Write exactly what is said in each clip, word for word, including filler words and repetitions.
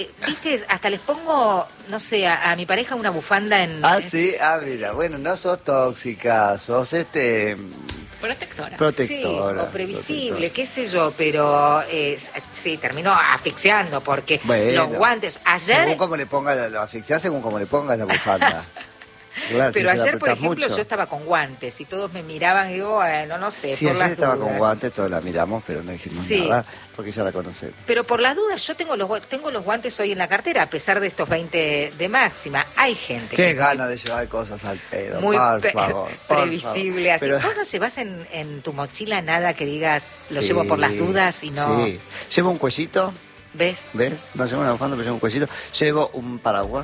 Viste, hasta les pongo, no sé, a, a mi pareja una bufanda en... Ah, sí, ah, mira, bueno, no sos tóxica, sos este... Protectora. Protectora. Sí, o previsible, protectora. qué sé yo, pero eh, sí, terminó asfixiando porque Bueno, los guantes... Ayer... Según como le ponga, la- lo asfixiás según como le pongas la bufanda. Claro, Pero si se la ayer, por apretás ejemplo, mucho. yo estaba con guantes y todos me miraban y digo, bueno, no sé, Sí, por ayer las estaba dudas. con guantes, todos la miramos, pero no dijimos Sí. nada, porque ya la conocemos. Pero por las dudas, yo tengo los gua- tengo los guantes hoy en la cartera, a pesar de estos veinte de máxima. Hay gente Qué que gana de llevar cosas al pedo, muy por pe- favor. por previsible. favor. Así, Pero- vos no llevas en, en tu mochila nada que digas, lo Sí, llevo por las dudas y no... Sí. Llevo un cuellito, ¿Ves? ¿ves? No llevo una bufanda, pero llevo un cuellito. Llevo un paraguas.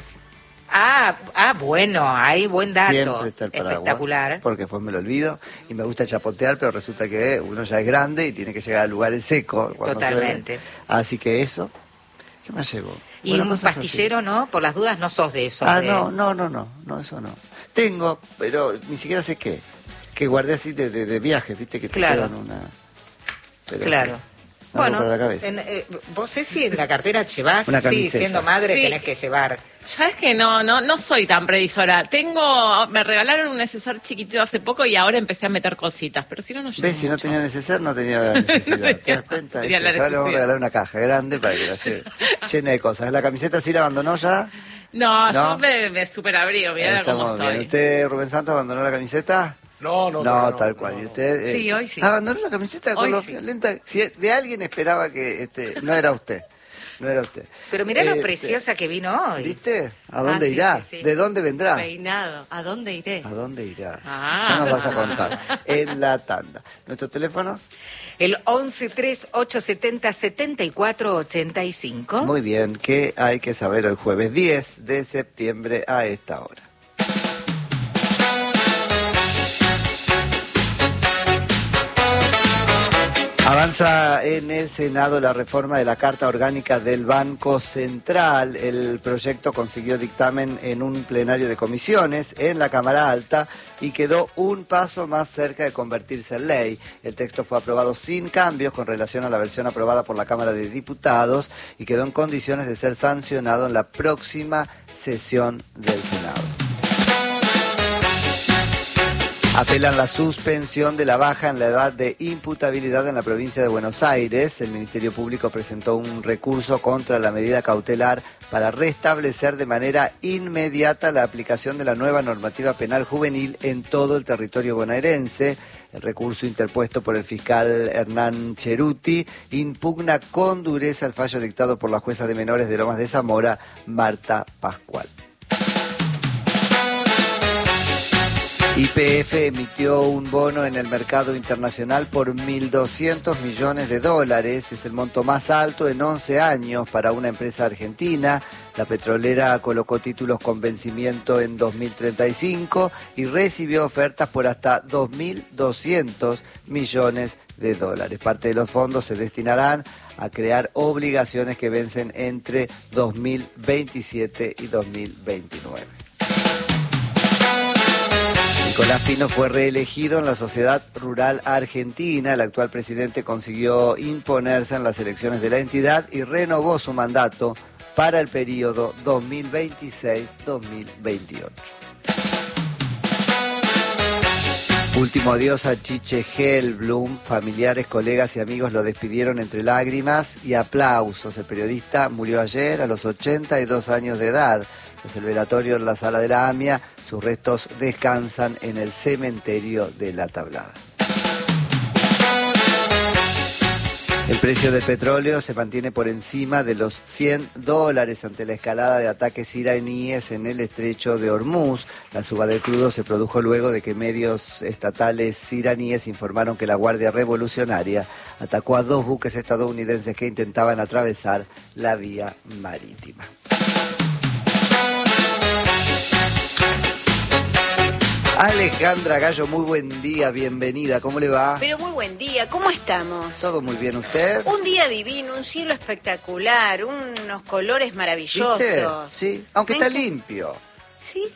Ah, ah, bueno, hay buen dato. Siempre está el paraguas. Espectacular. Porque después me lo olvido y me gusta chapotear, pero resulta que uno ya es grande y tiene que llegar a lugares secos. cuando Totalmente. llueve. Así que eso. ¿Qué más llevo? Y Bueno, un cosas así. pastillero, ¿no? Por las dudas no sos de eso. Ah, de- no, no, no, no, no, eso no. Tengo, pero ni siquiera sé qué. Que guardé así de, de, de viaje, viste, que te Claro. quedan una... Pero Claro. sí, algo Bueno, para la cabeza. en, eh, vos sé si en la cartera llevás, Una sí, camiseta. siendo madre Sí. tenés que llevar. ¿Sabes que no, no, no soy tan previsora? Tengo, me regalaron un neceser chiquitito hace poco y ahora empecé a meter cositas, pero si no, no llevo ¿Ves? Si no mucho. tenía necesidad, no tenía la necesidad. No ¿Te tenía- das cuenta? tenía Eso, la ya le vamos a necesidad. regalar una caja grande para que la lleve llena de cosas. ¿La camiseta sí la abandonó ya? No, ¿No? yo me, me super abrigo, Ahí mirá cómo estamos estoy. bien. ¿Usted, Rubén Santos, abandonó la camiseta? No, no, No, no. tal cual. ¿Y usted? eh, Sí, hoy sí. ¿Abandonó la camiseta con Hoy lo sí. violenta? Si de alguien esperaba que este, no era usted. No era usted. Pero mirá lo Este, preciosa que vino hoy. ¿Viste? ¿A dónde Ah, sí, irá? sí, sí. ¿De dónde vendrá? Peinado. ¿A dónde iré? ¿A dónde irá? Ah. Ya nos vas a contar. En la tanda. ¿Nuestros teléfonos? El once tres ocho setenta setenta y cuatro ochenta y cinco. Muy bien. ¿Qué hay que saber el jueves diez de septiembre a esta hora? Avanza en el Senado la reforma de la Carta Orgánica del Banco Central. El proyecto consiguió dictamen en un plenario de comisiones en la Cámara Alta y quedó un paso más cerca de convertirse en ley. El texto fue aprobado sin cambios con relación a la versión aprobada por la Cámara de Diputados y quedó en condiciones de ser sancionado en la próxima sesión del Senado. Apelan la suspensión de la baja en la edad de imputabilidad en la provincia de Buenos Aires. El Ministerio Público presentó un recurso contra la medida cautelar para restablecer de manera inmediata la aplicación de la nueva normativa penal juvenil en todo el territorio bonaerense. El recurso interpuesto por el fiscal Hernán Cheruti impugna con dureza el fallo dictado por la jueza de menores de Lomas de Zamora, Marta Pascual. Y P F emitió un bono en el mercado internacional por mil doscientos millones de dólares. Es el monto más alto en once años para una empresa argentina. La petrolera colocó títulos con vencimiento en dos mil treinta y cinco y recibió ofertas por hasta dos mil doscientos millones de dólares. Parte de los fondos se destinarán a crear obligaciones que vencen entre dos mil veintisiete y dos mil veintinueve. Nicolás Pino fue reelegido en la Sociedad Rural Argentina. El actual presidente consiguió imponerse en las elecciones de la entidad y renovó su mandato para el periodo dos mil veintiséis a dos mil veintiocho. Último adiós a Chiche Helblum. Familiares, colegas y amigos lo despidieron entre lágrimas y aplausos. El periodista murió ayer a los ochenta y dos años de edad. Tras el velatorio en la sala de la AMIA, sus restos descansan en el cementerio de La Tablada. El precio del petróleo se mantiene por encima de los cien dólares ante la escalada de ataques iraníes en el estrecho de Hormuz. La suba del crudo se produjo luego de que medios estatales iraníes informaron que la Guardia Revolucionaria atacó a dos buques estadounidenses que intentaban atravesar la vía marítima. Alejandra Gallo, muy buen día, bienvenida, ¿cómo le va? Pero muy buen día, ¿cómo estamos? ¿Todo muy bien usted? Un día divino, un cielo espectacular, unos colores maravillosos. ¿Viste? Sí, aunque Me está encanta. limpio. ¿Sí?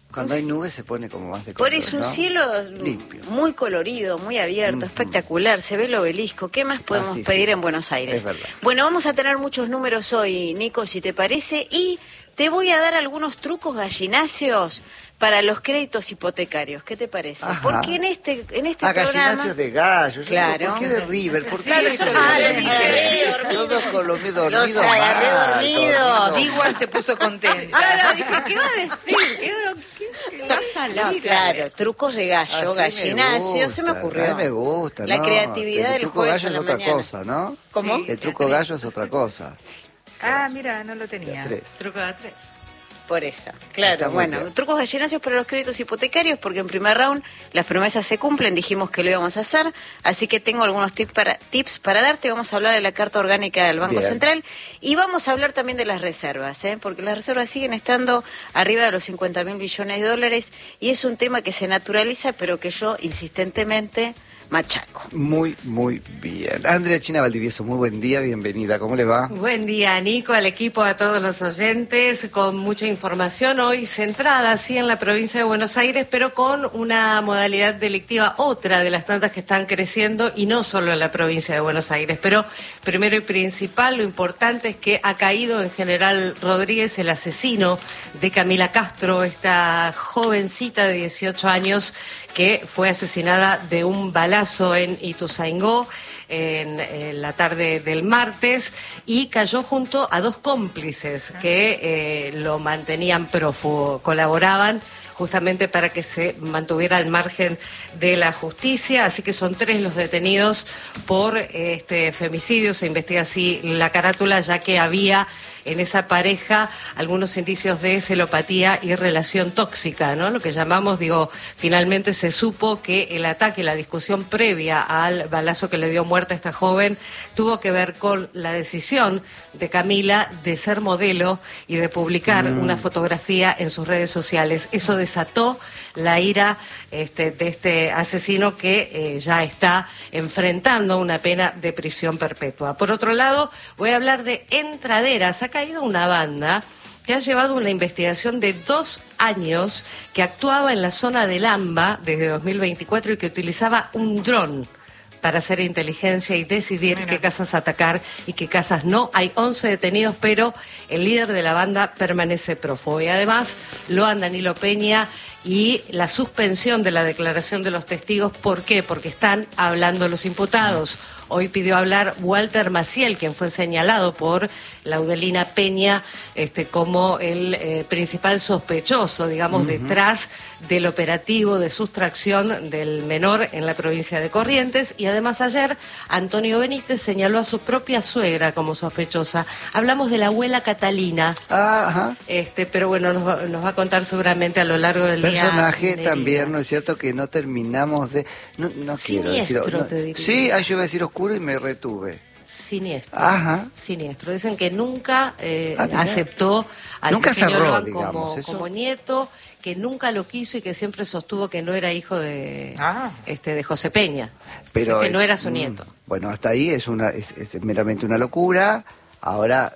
Cuando hay nubes se pone como más de Por color, eso un ¿no? cielo Limpio. muy colorido, muy abierto, Mm, espectacular. Se ve el obelisco. ¿Qué más podemos Ah, sí, pedir sí. en Buenos Aires? Es verdad. Bueno, vamos a tener muchos números hoy, Nico, si te parece. Y te voy a dar algunos trucos gallinacios para los créditos hipotecarios. ¿Qué te parece? Ajá. Porque en este, en este Ah, programa... gallinacios de gallo. Yo Claro. digo, ¿por qué de River? ¿Por qué Claro, de yo River? ah, los dije Todos con los dormidos Los agarré mal, dormidos. dormidos. Igual se puso contenta. Ahora dije, ¿qué va a decir? ¿Qué, qué va a salir? No, claro, trucos de gallo, Así me gallinacio, se me gusta, ocurrió. A mí me gusta, La ¿no? creatividad El del truco jueves gallo a es la otra mañana. cosa, ¿no? ¿Cómo? Sí. El truco gallo es otra cosa. Ah, mira, no lo tenía. Tres. Truco de tres. Por eso, claro, Está muy bueno, bien. trucos gallinacios para los créditos hipotecarios, porque en primer round las promesas se cumplen, dijimos que lo íbamos a hacer, así que tengo algunos tips para, tips para darte. Vamos a hablar de la Carta Orgánica del Banco Bien. Central y vamos a hablar también de las reservas, ¿eh? Porque las reservas siguen estando arriba de los cincuenta mil billones de dólares y es un tema que se naturaliza, pero que yo insistentemente machaco. Muy, muy bien. Andrea China Valdivieso, muy buen día, bienvenida. ¿Cómo le va? Buen día, Nico, al equipo, a todos los oyentes, con mucha información hoy centrada, sí, en la provincia de Buenos Aires, pero con una modalidad delictiva, otra de las tantas que están creciendo, y no solo en la provincia de Buenos Aires. Pero primero y principal, lo importante es que ha caído en General Rodríguez, el asesino de Camila Castro, esta jovencita de dieciocho años que fue asesinada de un balazo en Ituzaingó en, en la tarde del martes y cayó junto a dos cómplices que eh, lo mantenían prófugo, colaboraban justamente para que se mantuviera al margen de la justicia, así que son tres los detenidos por este femicidio. Se investiga así la carátula, ya que había en esa pareja algunos indicios de celopatía y relación tóxica, ¿no? Lo que llamamos, digo, finalmente se supo que el ataque, la discusión previa al balazo que le dio muerte a esta joven, tuvo que ver con la decisión de Camila de ser modelo y de publicar mm. una fotografía en sus redes sociales. Eso desató la ira este, de este asesino que eh, ya está enfrentando una pena de prisión perpetua. Por otro lado, voy a hablar de entraderas. Ha caído una banda que ha llevado una investigación de dos años, que actuaba en la zona del AMBA desde dos mil veinticuatro y que utilizaba un dron para hacer inteligencia y decidir Mira. qué casas atacar y qué casas no. Hay once detenidos, pero el líder de la banda permanece prófugo. Y además lo han Danilo Peña y la suspensión de la declaración de los testigos. ¿Por qué? Porque están hablando los imputados. Hoy pidió hablar Walter Maciel, quien fue señalado por Laudelina Peña este, como el eh, principal sospechoso, digamos, uh-huh. detrás del operativo de sustracción del menor en la provincia de Corrientes. Y además ayer Antonio Benítez señaló a su propia suegra como sospechosa. Hablamos de la abuela Catalina, Ajá. este, pero bueno, nos va, nos va a contar seguramente a lo largo del día. Personaje también, ¿no es cierto? Que no terminamos de... No, no quiero Siniestro, decir... No, te diría. Sí, ah, yo iba a decir oscuro y me retuve. Siniestro. Ajá. Siniestro. Dicen que nunca eh, ah, aceptó al nunca pequeño cerró, Loan digamos, como, ¿eso? como nieto, que nunca lo quiso y que siempre sostuvo que no era hijo de ah. este de José Peña. Pero o sea, que no era eh, su nieto. Bueno, hasta ahí es una es, es meramente una locura. Ahora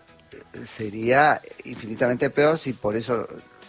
sería infinitamente peor si por eso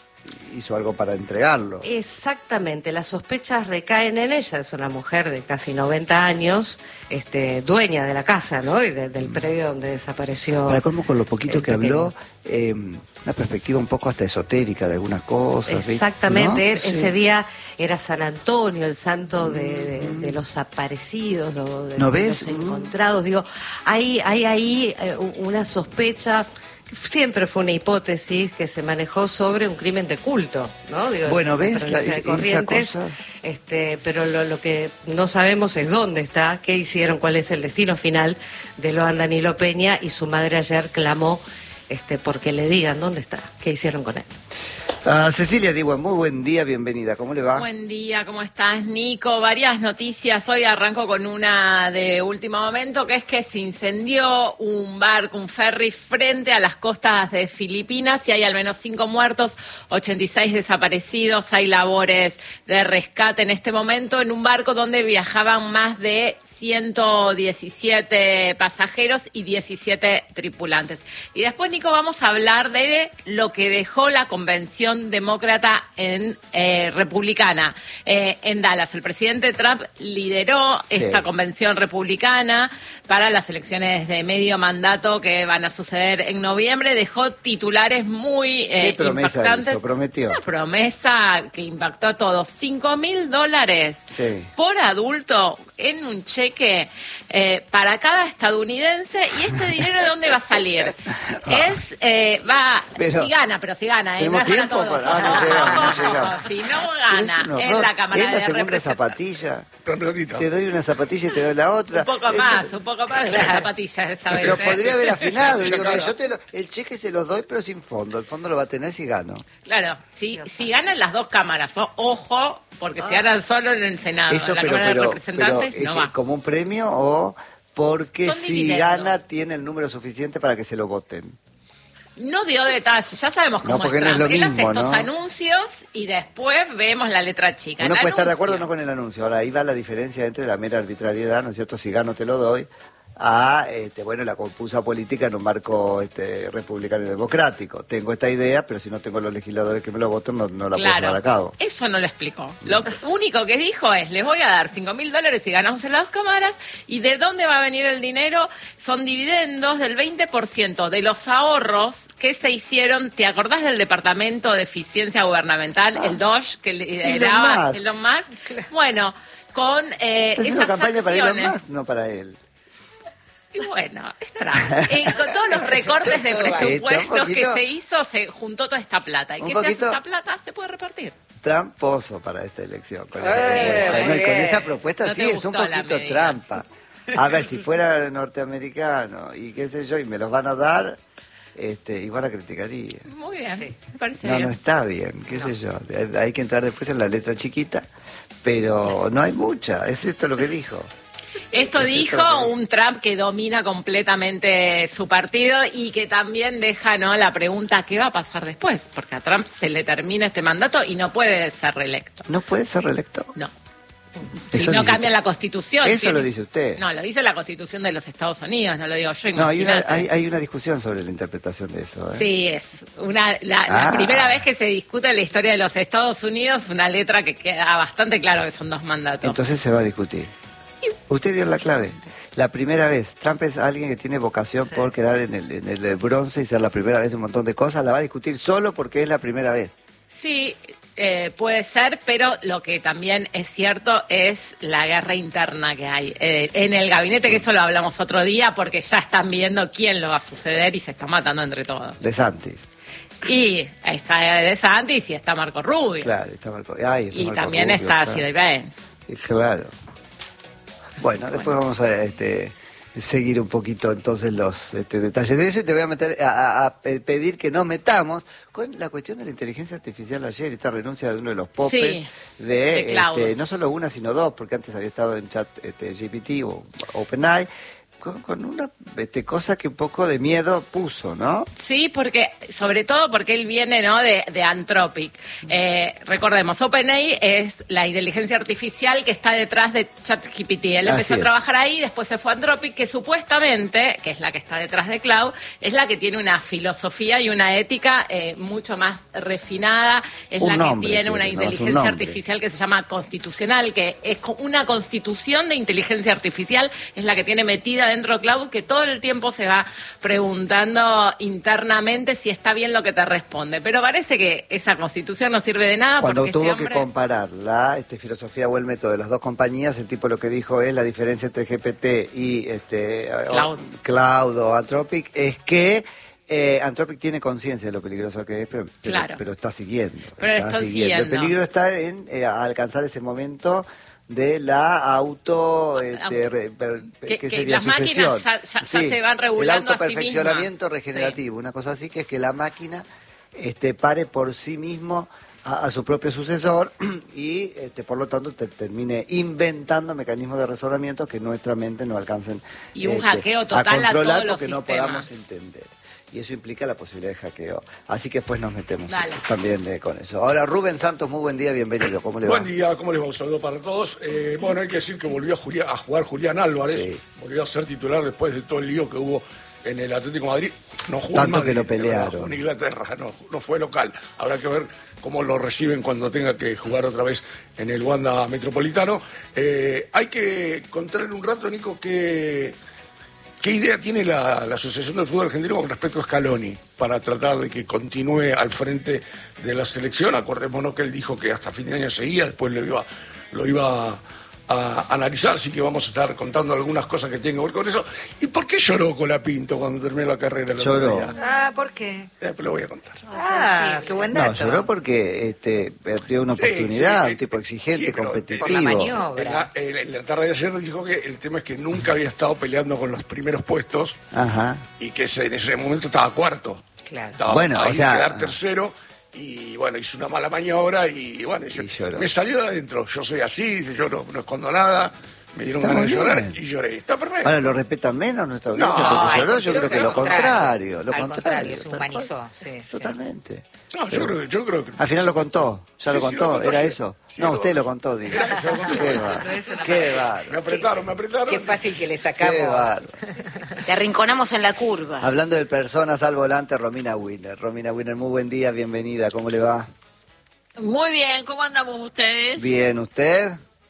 hizo algo para entregarlo. Exactamente, las sospechas recaen en ella. Es una mujer de casi noventa años, este, dueña de la casa, ¿no? Y de, del predio donde desapareció. Para colmo, con lo poquito que pequeño. habló, eh, una perspectiva un poco hasta esotérica de algunas cosas. Exactamente, ¿no? ese sí. día era San Antonio, el santo de, de, de los aparecidos o de, ¿No de ves? los encontrados. Digo, hay, hay ahí eh, una sospecha. Siempre fue una hipótesis que se manejó sobre un crimen de culto, ¿no? Digo, bueno, ¿ves? La, la, de Corrientes, esa cosa. Este, pero lo, lo que no sabemos es dónde está, qué hicieron, cuál es el destino final de Loan Danilo Peña, y su madre ayer clamó este, porque le digan dónde está, qué hicieron con él. Uh, Cecilia Diwan, muy buen día, bienvenida. ¿Cómo le va? Buen día, ¿cómo estás, Nico? Varias noticias. Hoy arranco con una de último momento, que es que se incendió un barco, un ferry, frente a las costas de Filipinas y hay al menos cinco muertos, ochenta y seis desaparecidos. Hay labores de rescate en este momento en un barco donde viajaban más de ciento diecisiete pasajeros y diecisiete tripulantes. Y después, Nico, vamos a hablar de lo que dejó la Convención convención demócrata en eh, republicana eh, en Dallas. El presidente Trump lideró Sí. esta convención republicana para las elecciones de medio mandato que van a suceder en noviembre. Dejó titulares muy eh, ¿Qué promesa impactantes. hizo? Prometió. Una promesa que impactó a todos. Cinco mil dólares Sí. por adulto en un cheque eh, para cada estadounidense. ¿Y este dinero de dónde va a salir? Es, eh, va, Pero- si gana, pero si gana, ¿eh? No ¿Tenemos es para tiempo? todos. para- Ah, no llegamos, no llegamos. Si no Pero es gana un en horror. la Cámara Es la de segunda Representantes. zapatilla. Pero pelotita. Te doy una zapatilla y te doy la otra. Un poco Esto- más, un poco más de las zapatillas esta vez. Pero ¿eh? podría haber afinado. Digo, Claro. mira, yo te lo- el cheque se los doy, pero sin fondo. El fondo lo va a tener si gano. Claro, si, si ganan las dos cámaras, o- ojo, porque si ganan solo en el Senado, Eso, en la pero, Cámara de pero, Representantes, pero, no ¿es va. que como un premio o porque Son si dividendos. gana tiene el número suficiente para que se lo voten? No dio detalles, ya sabemos No, cómo porque es no es Trump. lo Él hace mismo, estos ¿no? anuncios y después vemos la letra chica. Uno El puede estar de acuerdo o anuncio. no con el anuncio. Ahora, ahí va la diferencia entre la mera arbitrariedad, ¿no es cierto? Si gano te lo doy, a este, bueno, la confusa política en un marco este, republicano y democrático. Tengo esta idea, pero si no tengo los legisladores que me lo voten, no, no la puedo llevar a cabo. Eso no lo explicó. Lo que- único que dijo es, les voy a dar cinco mil dólares si ganamos en las dos cámaras, y de dónde va a venir el dinero son dividendos del veinte por ciento de los ahorros que se hicieron. ¿Te acordás del Departamento de Eficiencia Gubernamental, el D O S H, que lideraba Musk. Elon Musk? Bueno, con eh, Está haciendo esas campaña para Elon acciones. Musk, no para él. Y bueno, es Trump. Y con todos los recortes de presupuestos Un poquito. que se hizo, se juntó toda esta plata. ¿Y Un qué se hace poquito. esta plata? Se puede repartir. Tramposo para esta elección. Con, Eh, esa, muy no, y con bien. esa propuesta No sí te es un gustó la poquito medida. trampa. A ver, si fuera norteamericano y qué sé yo, y me los van a dar, este, igual la criticaría. Muy bien, me parece No, bien. no está bien, qué sé yo. Hay que entrar después en la letra chiquita, pero no hay mucha. Es esto lo que dijo. Esto Es dijo esto que- un Trump que domina completamente su partido y que también deja, ¿no?, la pregunta ¿qué va a pasar después? Porque a Trump se le termina este mandato y no puede ser reelecto. ¿No puede ser reelecto? No. Si Eso no dice cambia usted. la Constitución. Eso tiene- lo dice usted. No, lo dice la Constitución de los Estados Unidos, no lo digo yo, No, hay una, imagínate. hay, hay una discusión sobre la interpretación de eso. ¿eh? Sí, es una, la, la Ah. primera vez que se discute en la historia de los Estados Unidos, una letra que queda bastante claro que son dos mandatos. Entonces se va a discutir. Usted dio la clave. La primera vez. Trump es alguien que tiene vocación por quedar en el, en el bronce y ser la primera vez de un montón de cosas. La va a discutir solo porque es la primera vez. Sí, eh, puede ser, pero lo que también es cierto es la guerra interna que hay eh, en el gabinete, que eso lo hablamos otro día, porque ya están viendo quién lo va a suceder y se está matando entre todos. De Santis. Y está De Santis y está Marco Rubio. Claro, está Marco. Ay, está y Marco también Rubio, está claro. J D Vance. Claro. Bueno, que después vamos a este, seguir un poquito entonces los este, detalles de eso y te voy a meter a, a- a pe- pedir que nos metamos con la cuestión de la inteligencia artificial ayer, esta renuncia de uno de los popes Sí, de, de Cloud. este, no solo una sino dos, porque antes había estado en chat este, G P T o OpenAI, con, con una este, cosa que un poco de miedo puso, ¿no? Sí, porque sobre todo porque él viene, ¿no?, de, de Anthropic. Eh, recordemos, OpenAI es la inteligencia artificial que está detrás de ChatGPT. Él Así empezó a es. trabajar ahí, después se fue a Anthropic, que supuestamente, que es la que está detrás de Cloud, es la que tiene una filosofía y una ética eh, mucho más refinada, es Un la nombre que tiene una tiene, ¿no? Es un inteligencia nombre. artificial que se llama constitucional, que es co- una constitución de inteligencia artificial, es la que tiene metida dentro de Cloud, que todo el tiempo se va preguntando internamente si está bien lo que te responde. Pero parece que esa constitución no sirve de nada Cuando porque tuvo este que hombre... comparar la este, filosofía o el método de las dos compañías, el tipo lo que dijo es la diferencia entre G P T y este, Cloud. o, Cloud o Anthropic es que eh, Anthropic tiene conciencia de lo peligroso que es, pero, pero- Claro. pero está siguiendo. Pero está siguiendo. El peligro está en eh, alcanzar ese momento de la auto, este, Auto- re- per- que- ¿qué que sería? las máquinas Sucesión. ya- ya- ya se van regulando el a sí autoperfeccionamiento mismas. regenerativo, una cosa así, que es que la máquina este, pare por sí mismo a, a su propio sucesor y este, por lo tanto te, termine inventando mecanismos de razonamiento que nuestra mente no alcancen Y un este, hackeo total a controlar todos los porque no sistemas. podamos entender. Y eso implica la posibilidad de hackeo. Así que después nos metemos Dale. también eh, con eso. Ahora, Rubén Santos, muy buen día, bienvenido. ¿Cómo le va? Buen día, ¿cómo les va? Un saludo para todos. Eh, bueno, hay que decir que volvió a, Julia- a jugar Julián Álvarez, Sí. volvió a ser titular después de todo el lío que hubo en el Atlético de Madrid. No jugó Tanto en Madrid, que lo pelearon. en Inglaterra, no, no fue local. Habrá que ver cómo lo reciben cuando tenga que jugar otra vez en el Wanda Metropolitano. Eh, hay que contarle un rato, Nico, que... ¿Qué idea tiene la, la Asociación del Fútbol Argentino con respecto a Scaloni para tratar de que continúe al frente de la selección? Acordémonos que él dijo que hasta fin de año seguía, después lo iba, lo iba a, a analizar, así que vamos a estar contando algunas cosas que tienen que ver con eso. ¿Y por qué lloró Colapinto cuando terminó la carrera? El Lloró. otro día? Ah, ¿por qué? Después lo voy a contar. Ah, qué buen dato. No, lloró porque este, perdió una Sí, oportunidad, sí, un tipo exigente, sí, pero, competitivo. por la maniobra. En la, en, en la tarde de ayer dijo que el tema es que nunca había estado peleando con los primeros puestos Ajá. y que ese, en ese momento estaba cuarto. Claro. Estaba Bueno, ahí o sea- quedar tercero y bueno, hizo una mala maniobra y bueno, dice, Y lloró. me salió de adentro, yo soy así, dice, yo no, no escondo nada, me dieron Está ganas de muy llorar bien. y lloré. Está perfecto. Ahora, ¿lo respetan menos nuestra audiencia No, porque al lloró? Yo contrario, creo que lo al contrario. Lo al contrario. contrario, se tal humanizó, cual. sí, sí. Totalmente. No, yo creo, que- yo creo que... Al final lo contó, ya Sí, lo sí, contó, lo contó ¿era ayer. eso? Sí, No, lo- usted lo contó, digo. Qué bárbaro, qué Me bárbaro. apretaron, me apretaron. Qué fácil que le Qué sacamos. bárbaro. Te arrinconamos en la curva. Hablando de personas al volante, Romina Wiener. Romina Wiener, muy buen día, bienvenida, ¿cómo le va? Muy bien, ¿cómo andamos ustedes? Bien, ¿usted?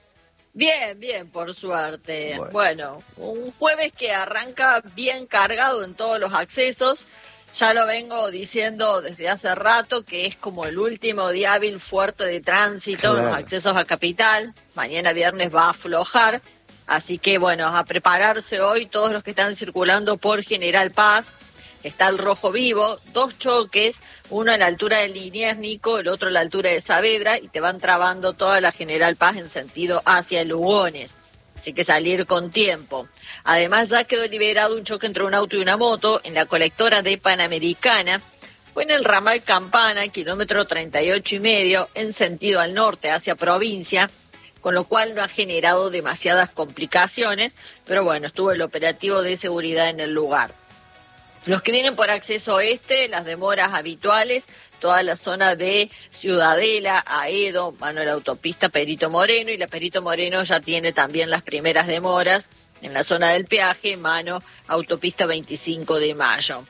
Bien, bien, por suerte. Bueno. Bueno. un jueves que arranca bien cargado en todos los accesos. Ya lo vengo diciendo desde hace rato que es como el último día hábil fuerte de tránsito en los Claro. accesos a Capital. Mañana viernes va a aflojar. Así que bueno, a prepararse hoy todos los que están circulando por General Paz. Está el rojo vivo, dos choques, uno a la altura de Liniers, Nico, el otro a la altura de Saavedra, y te van trabando toda la General Paz en sentido hacia Lugones. Así que salir con tiempo. Además, ya quedó liberado un choque entre un auto y una moto en la colectora de Panamericana. Fue en el ramal Campana, kilómetro treinta y ocho y medio, en sentido al norte, hacia provincia, con lo cual no ha generado demasiadas complicaciones, pero bueno, estuvo el operativo de seguridad en el lugar. Los que vienen por acceso oeste, las demoras habituales, toda la zona de Ciudadela, Aedo, mano de la autopista Perito Moreno, y la Perito Moreno ya tiene también las primeras demoras en la zona del peaje, mano autopista veinticinco de mayo.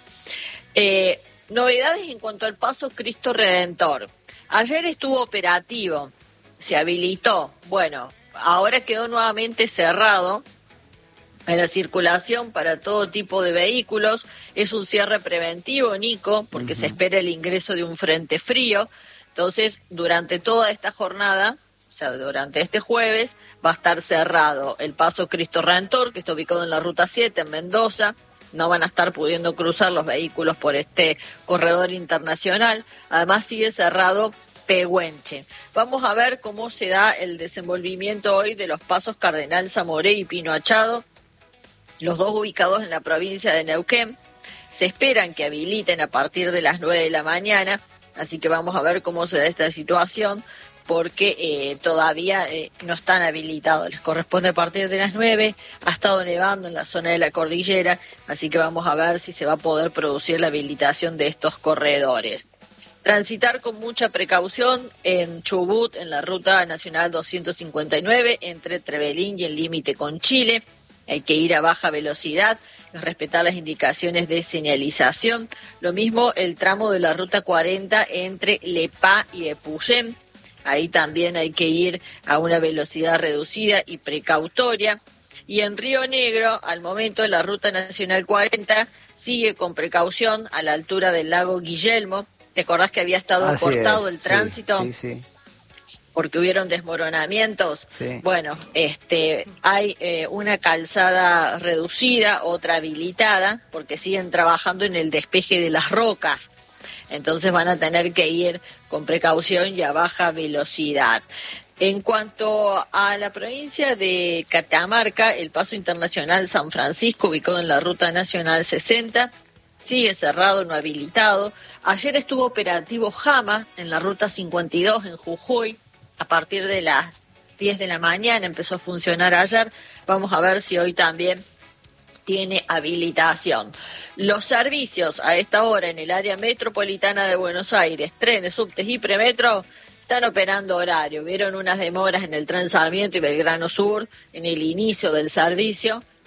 Eh, novedades en cuanto al paso Cristo Redentor. Ayer estuvo operativo, se habilitó, bueno, ahora quedó nuevamente cerrado a la circulación para todo tipo de vehículos. Es un cierre preventivo, Nico, porque uh-huh. se espera el ingreso de un frente frío. Entonces, durante toda esta jornada, o sea, durante este jueves, va a estar cerrado el paso Cristo Redentor, que está ubicado en la Ruta siete, en Mendoza. No van a estar pudiendo cruzar los vehículos por este corredor internacional. Además, sigue cerrado Pehuenche. Vamos a ver cómo se da el desenvolvimiento hoy de los pasos Cardenal Zamoré y Pino Achado, los dos ubicados en la provincia de Neuquén. Se esperan que habiliten a partir de las nueve de la mañana, así que vamos a ver cómo se da esta situación, porque eh, todavía eh, no están habilitados. Les corresponde a partir de las nueve, ha estado nevando en la zona de la cordillera, así que vamos a ver si se va a poder producir la habilitación de estos corredores. Transitar con mucha precaución en Chubut, en la ruta nacional doscientos cincuenta y nueve, entre Trevelín y el límite con Chile. Hay que ir a baja velocidad, respetar las indicaciones de señalización. Lo mismo el tramo de la ruta cuarenta entre Lepá y Epuyén. Ahí también hay que ir a una velocidad reducida y precautoria. Y en Río Negro, al momento, la ruta nacional cuarenta sigue con precaución a la altura del lago Guillermo. ¿Te acordás que había estado Así cortado es, el tránsito? Sí, sí, sí. Porque hubieron desmoronamientos. Sí. Bueno, este, hay eh, una calzada reducida, otra habilitada, porque siguen trabajando en el despeje de las rocas. Entonces van a tener que ir con precaución y a baja velocidad. En cuanto a la provincia de Catamarca, el paso internacional San Francisco, ubicado en la ruta nacional sesenta, sigue cerrado, no habilitado. Ayer estuvo operativo Jama en la ruta cincuenta y dos en Jujuy. A partir de las diez de la mañana empezó a funcionar ayer. Vamos a ver si hoy también tiene habilitación. Los servicios a esta hora en el área metropolitana de Buenos Aires, trenes, subtes y premetro, están operando horario. Vieron unas demoras en el tren Sarmiento y Belgrano Sur en el inicio del servicio,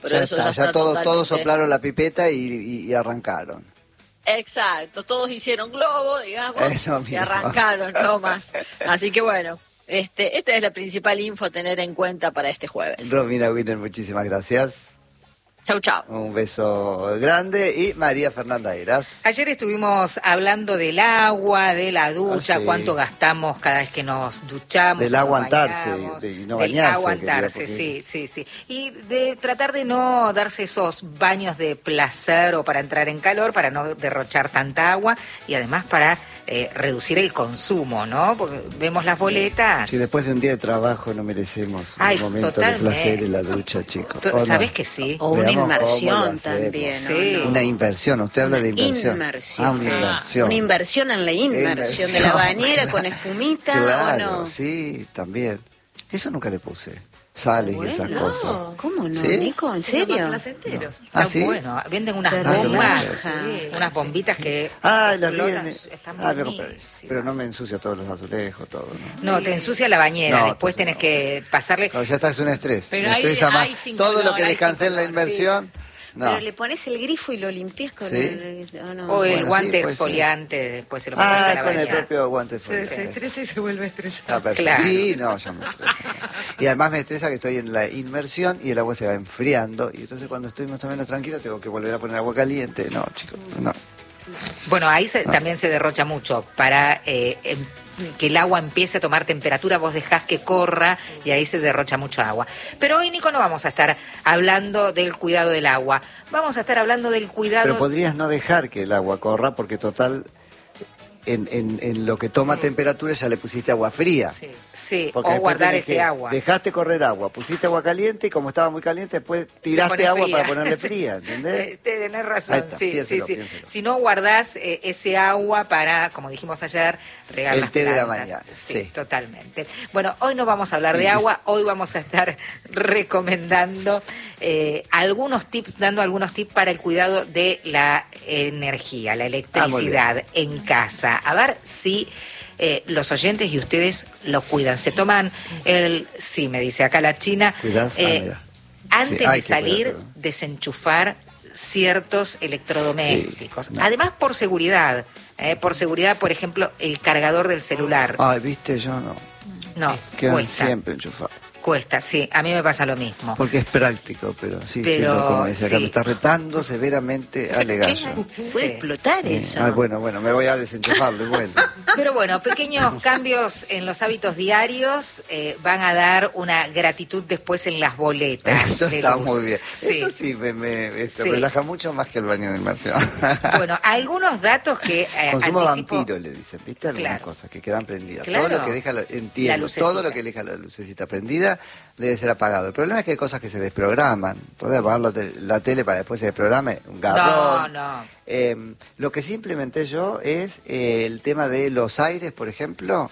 pero ya eso está, ya ya está todos, totalmente... todos soplaron la pipeta y, y, y arrancaron. Exacto, todos hicieron globo, digamos, Eso y mismo. arrancaron, no más. Así que bueno, este, esta es la principal info a tener en cuenta para este jueves. Romina Wiener, muchísimas gracias. Chau, chau. Un beso grande. Y María Fernanda Eras. Ayer estuvimos hablando del agua, de la ducha, Ah, sí. cuánto gastamos cada vez que nos duchamos. Del o nos aguantarse, bañamos, de- y no del bañarse, aguantarse, quería, sí, sí, sí. Y de tratar de no darse esos baños de placer o para entrar en calor, para no derrochar tanta agua y además para eh, reducir el consumo, ¿no? Porque vemos las boletas. Si después de un día de trabajo no merecemos Ay, un momento totalmente. de placer en la ducha, chicos. Tú- ¿O no? ¿Sabés que sí? O una Veamos cómo lo inmersión hacemos. también, ¿no? Sí. No. Una inversión, usted habla de inversión. Inmersión. Ah, una Sí. inversión. Una inversión en la inmersión de la Inversión, bañera claro. con espumita Claro, o no. sí, también. Eso nunca le puse. Sales y esas Bueno, cosas. ¿cómo no, ¿Sí? Nico? ¿En serio? Placentero. Ah, Está ¿sí? bueno, venden unas Pero bombas, relaja. unas bombitas que Ah, las vi explotan, en- están ah, voy a comprar eso. buenísimas. Pero no me ensucia todos los azulejos, todo, ¿no? No, te ensucia la bañera, No, después entonces tenés no. que pasarle... No, ya sabes, un estrés. Pero me hay- estresa más. hay sin Todo lo color, que hay descansé sin en la color, inversión, no. Pero le pones el grifo y lo limpias con ¿Sí? el... ¿o no? O el Bueno, guante sí, puede exfoliante, después se lo pasas a Ah, la con el bañera. propio guante Se, fuerte. se estresa y se vuelve estresado. Ah, perfecto. Claro. Sí, no, yo me estresa. Y además me estresa que estoy en la inmersión y el agua se va enfriando. Y entonces cuando estoy más o menos tranquilo tengo que volver a poner agua caliente. No, chicos, no. Bueno, ahí se- también se derrocha mucho. Para eh, em- que el agua empiece a tomar temperatura, vos dejás que corra y ahí se derrocha mucho agua. Pero hoy, Nico, no vamos a estar hablando del cuidado del agua. Vamos a estar hablando del cuidado... Pero podrías no dejar que el agua corra porque total, en, en, en lo que toma temperatura ya le pusiste agua fría. Sí, sí, Porque o después guardar tenés ese que- agua. Dejaste correr agua, pusiste agua caliente y como estaba muy caliente, después tiraste pones agua fría. para ponerle fría, Eh, ¿entendés? Tenés Ahí razón, está, sí, piénselo, sí, sí. piénselo. Si no guardás eh, ese agua para, como dijimos ayer, regar El las té de la plantas. mañana, Sí, sí. totalmente. Bueno, hoy no vamos a hablar de agua, hoy vamos a estar recomendando eh, algunos tips, dando algunos tips para el cuidado de la energía, la Ah, electricidad en casa. A ver si eh, los oyentes y ustedes lo cuidan. Se toman el, sí, me dice acá la China, ¿Cuidás? Ah, eh, mira. antes Sí, hay de que salir, cuidarlo. desenchufar ciertos electrodomésticos. Sí, no. Además, por seguridad. eh, por seguridad, por ejemplo, el cargador del celular. Ay, viste, yo no. No, Quedan cuesta. siempre enchufados. Cuesta, sí. A mí me pasa lo mismo. Porque es práctico, pero sí, Pero, sí, lo como dice acá, sí. me está retando severamente a Legallo. Puede Sí. explotar Sí. eso. Ay, bueno, bueno, me voy a desenchufarlo y vuelvo. Pero bueno, pequeños cambios en los hábitos diarios eh, van a dar una gratitud después en las boletas. Eso de está luz. muy bien. Sí. Eso sí me, me esto, Sí. relaja mucho más que el baño de inmersión. Bueno, algunos datos que eh, Consumo anticipo- vampiro, le dicen, ¿viste? Algunas Claro. cosas que quedan prendidas. Claro. Todo lo que deja, la, La entiendo, lucecita. todo lo que deja la lucecita prendida debe ser apagado. El problema es que hay cosas que se desprograman. Entonces apagar la, te- la tele para después se desprograme, un garrón. No, no. Eh, lo que sí implementé yo es eh, el tema de los aires, por ejemplo,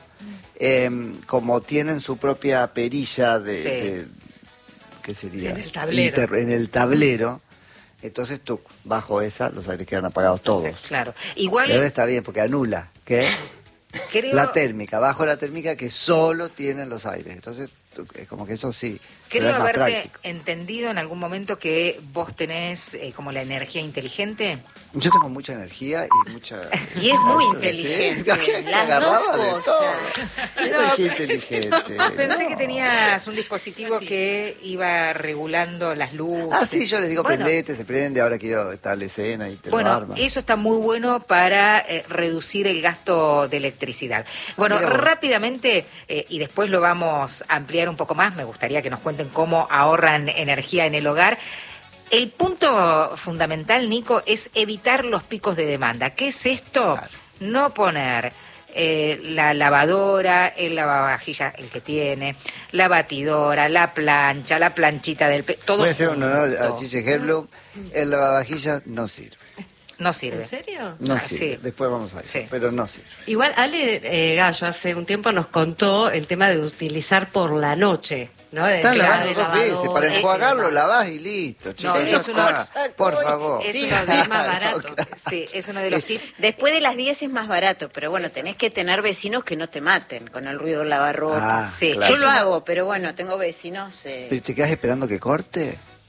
eh, como tienen su propia perilla de... Sí. de- ¿qué sería? Sí, en el tablero. Inter- en el tablero. Entonces tú, bajo esa, los aires quedan apagados todos. Claro. Igual Pero está bien, porque anula, ¿qué? creo, La térmica, bajo la térmica que solo tienen los aires. Entonces, tú- es como que eso sí, pero creo es más haberte práctico. entendido en algún momento que vos tenés eh, como la energía inteligente. Yo tengo mucha energía y mucha... Y es muy Sí, inteligente. me Las agarraba dos de cosas. todo. Energía inteligente. Pensé no. que tenías un dispositivo que iba regulando las luces. Ah, sí, yo les digo, Bueno, prendete, se prende, ahora quiero estar la escena y te lo Bueno, arma. eso está muy bueno para eh, reducir el gasto de electricidad. Bueno, Mira vos. rápidamente, eh, y después lo vamos a ampliar un poco más, me gustaría que nos cuenten cómo ahorran energía en el hogar. El punto fundamental, Nico, es evitar los picos de demanda. ¿Qué es esto? Claro. No poner eh, la lavadora, el lavavajillas, el que tiene, la batidora, la plancha, la planchita del... Pe todo Voy a hacer un honor a junto. Chiche Herbloom. El lavavajillas no sirve. No sirve. ¿En serio? No Ah, sirve. sí. Después vamos a ver. Sí. Pero no sirve. Igual Ale eh, Gallo hace un tiempo nos contó el tema de utilizar por la noche, ¿no? El Están tema lavando de dos veces. Para lavadoras y enjuagarlo, demás. lavás y listo. Chiche, No, ya es una- está. Por favor. Es Sí, uno es de más barato. Sí, es uno de los Es- tips. Después de las diez es más barato, pero bueno, tenés que tener vecinos que no te maten con el ruido del lavarropa. Ah, Sí, claro. Yo lo hago, pero bueno, tengo vecinos... eh, ¿Pero te quedas esperando que corte?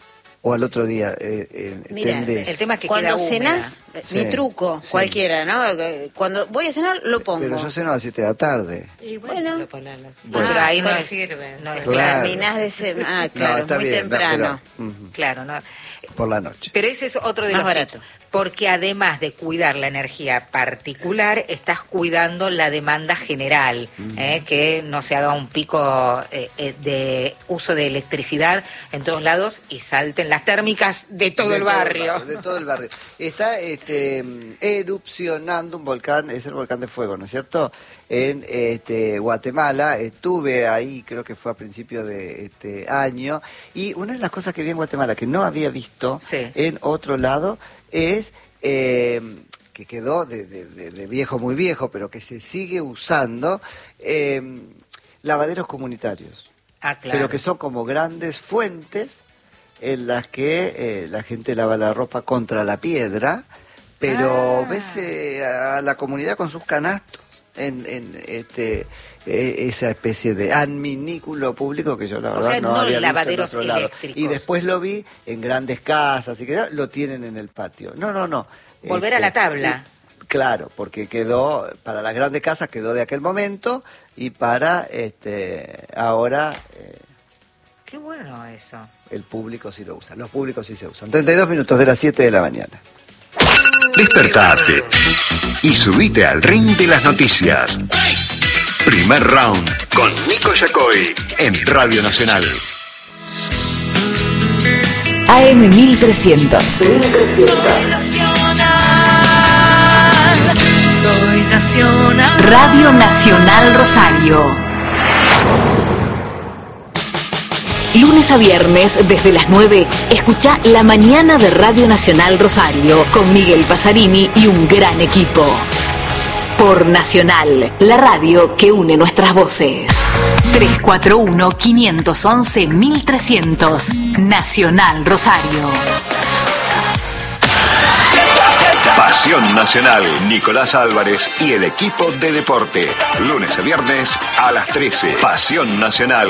o al otro día eh, eh, Mira, tendés. El tema es que Cuando queda cenás, húmeda. Sí, mi truco, sí. cualquiera, ¿no? Cuando voy a cenar, lo pongo. Pero yo ceno a las siete de la tarde. Y Bueno. lo ponen así. Bueno, pero Ah, ahí no pues es, sirve. no es Claro. claro. Terminás de cenar. Ah, No, claro, está muy bien, no, temprano. pero, ujú, Claro, ¿no? por la noche. Pero ese es otro de Más los barato. tips, porque además de cuidar la energía particular, estás cuidando la demanda general, ¿eh? Que no se haga un pico eh, eh, de uso de electricidad en todos lados y salten las térmicas de todo De el barrio. De todo el barrio. Está este, erupcionando un volcán, es el volcán de fuego, ¿no es cierto? En este, Guatemala, estuve ahí, creo que fue a principios de este año, y una de las cosas que vi en Guatemala que no había visto Sí. en otro lado es eh, que quedó de, de- de- de viejo muy viejo, pero que se sigue usando, eh, lavaderos comunitarios. Ah, claro. Pero que son como grandes fuentes en las que eh, la gente lava la ropa contra la piedra, pero Ah. ves eh, a la comunidad con sus canastos en, en este eh, esa especie de adminículo público que yo la O verdad sea, no, no había visto en lavaderos otro lado. eléctricos. Y después lo vi en grandes casas y que lo tienen en el patio. No, no, no. Volver a la tabla. y- claro, porque quedó para las grandes casas quedó de aquel momento y para este ahora eh, Qué bueno eso. el público sí lo usa. Los públicos sí se usan. treinta y dos minutos de las siete de la mañana. Despertate y subite al ring de las noticias. Primer round con Nico Yacoy en Radio Nacional. A M mil trescientos. Soy nacional, soy nacional. Radio Nacional Rosario. Lunes a viernes, desde las nueve, escucha La Mañana de Radio Nacional Rosario con Miguel Pasarini y un gran equipo. Por Nacional, la radio que une nuestras voces. tres cuatro uno, cinco uno uno, mil trescientos. Nacional Rosario. Pasión Nacional, Nicolás Álvarez y el equipo de deporte. Lunes a viernes a las trece. Pasión Nacional.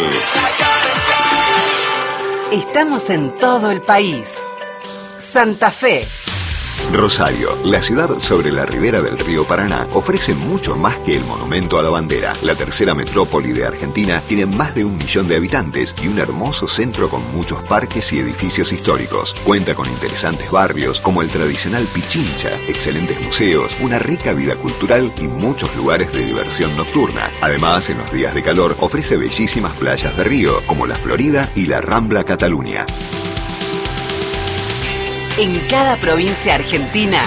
Estamos en todo el país. Santa Fe. Rosario, la ciudad sobre la ribera del río Paraná, ofrece mucho más que el monumento a la bandera. La tercera metrópoli de Argentina tiene más de un millón de habitantes y un hermoso centro con muchos parques y edificios históricos. Cuenta con interesantes barrios como el tradicional Pichincha, excelentes museos, una rica vida cultural y muchos lugares de diversión nocturna. Además, en los días de calor ofrece bellísimas playas de río como la Florida y la Rambla Cataluña. En cada provincia argentina,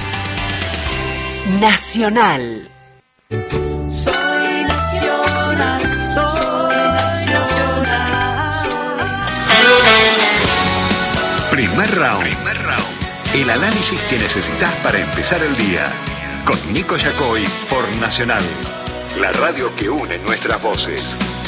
Nacional. Soy nacional, soy nacional, soy Primer round. Primer round. El análisis que necesitas para empezar el día. Con Nico Yacoy por Nacional. La radio que une nuestras voces.